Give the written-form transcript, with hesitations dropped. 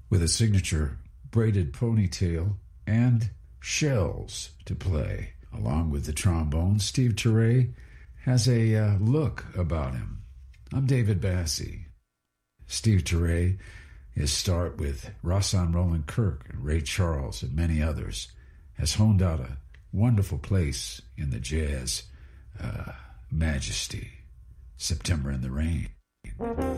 with a signature braided ponytail and shells to play. Along with the trombone, Steve Turre has a look about him. I'm David Bassie. Steve Turre, his start with Rahsaan Roland Kirk and Ray Charles and many others, has honed out a wonderful place in the jazz majesty. September in the Rain.